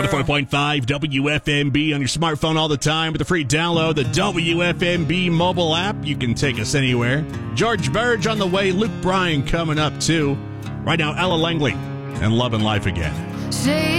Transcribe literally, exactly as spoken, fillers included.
four point five W F M B on your smartphone all the time with a free download, the W F M B mobile app. You can take us anywhere. George Burge on the way. Luke Bryan coming up, too. Right now, Ella Langley and Love and Life Again. Say